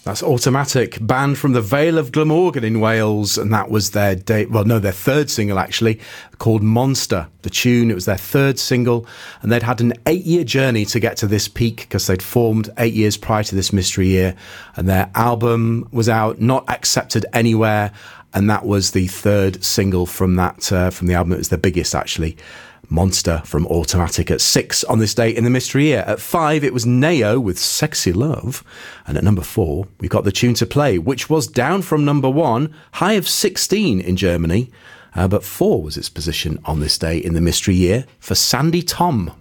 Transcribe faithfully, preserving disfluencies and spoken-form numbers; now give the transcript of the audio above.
That's Automatic, banned from the Vale of Glamorgan in Wales, and that was their day, well, no, their third single actually, called Monster. The tune, it was their third single, and they'd had an eight-year journey to get to this peak because they'd formed eight years prior to this Mystery Year, and their album was out, Not Accepted Anywhere, and that was the third single from that uh, from the album. It was their biggest actually. Monster from Automatic at six on this day in the Mystery Year. At five, it was Neo with Sexy Love. And at number four, we got the tune to play, which was down from number one, high of sixteen in Germany. Uh, but four was its position on this day in the Mystery Year for Sandy Tom.